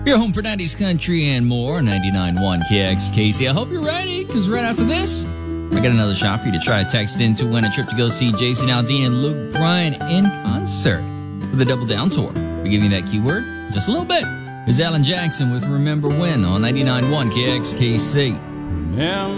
Your home for 90s country and more, 99.1 KXKC. I hope you're ready, because right after this, I got another shot for you to try to text in to win a trip to go see Jason Aldean and Luke Bryan in concert for the Double Down Tour. We're giving you that keyword in just a little bit. Here's Alan Jackson with Remember When on 99.1 KXKC. Remember